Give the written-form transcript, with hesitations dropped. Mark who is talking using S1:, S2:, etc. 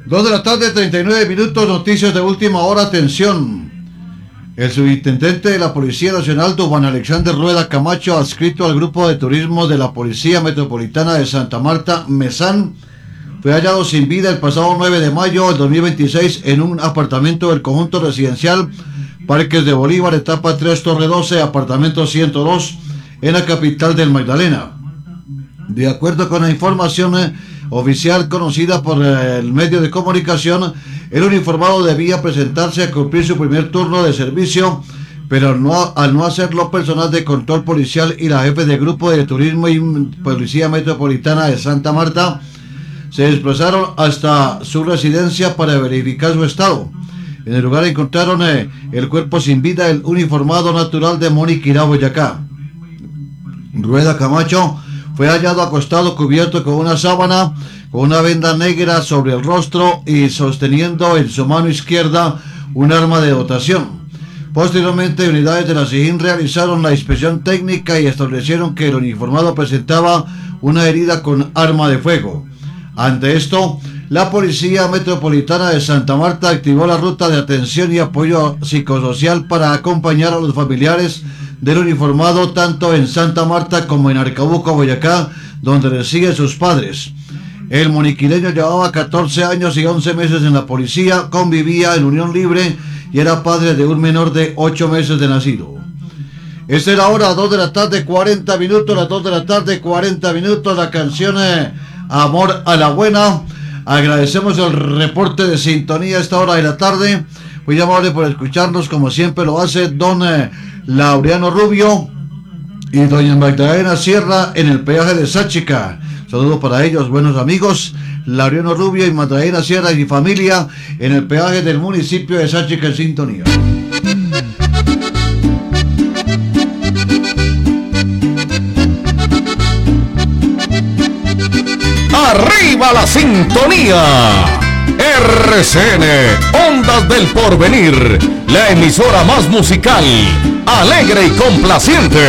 S1: 2 de la tarde, 39 minutos, noticias de última hora, atención. El subintendente de la Policía Nacional, Duván Alexander Rueda Camacho, adscrito al Grupo de Turismo de la Policía Metropolitana de Santa Marta, MESAN, fue hallado sin vida el pasado 9 de mayo del 2026 en un apartamento del conjunto residencial Parques de Bolívar, etapa 3, Torre 12, apartamento 102, en la capital del Magdalena. De acuerdo con la información oficial conocida por el medio de comunicación, el uniformado debía presentarse a cumplir su primer turno de servicio, pero al no hacerlo, personal de control policial y la jefe de Grupo de Turismo y Policía Metropolitana de Santa Marta se desplazaron hasta su residencia para verificar su estado. En el lugar encontraron el cuerpo sin vida del uniformado natural de Moniquirá, Boyacá. Rueda Camacho fue hallado acostado cubierto con una sábana, con una venda negra sobre el rostro y sosteniendo en su mano izquierda un arma de dotación. Posteriormente, unidades de la SIJIN realizaron la inspección técnica y establecieron que el uniformado presentaba una herida con arma de fuego. Ante esto, la Policía Metropolitana de Santa Marta activó la ruta de atención y apoyo psicosocial para acompañar a los familiares del uniformado tanto en Santa Marta como en Arcabuco, Boyacá, donde residen sus padres. El moniquireño llevaba 14 años y 11 meses en la policía, convivía en unión libre y era padre de un menor de 8 meses de nacido. Esta era hora, 2 de la tarde, 40 minutos, las 2 de la tarde, 40 minutos, la canción Amor a la Buena. Agradecemos el reporte de sintonía a esta hora de la tarde. Muy amable por escucharnos, como siempre lo hace don Laureano Rubio y doña Magdalena Sierra en el peaje de Sáchica. Saludos para ellos, buenos amigos. Laureano Rubio y Magdalena Sierra y familia en el peaje del municipio de Sáchica en sintonía.
S2: ¡Arriba la sintonía! RCN, Ondas del Porvenir, la emisora más musical, alegre y complaciente.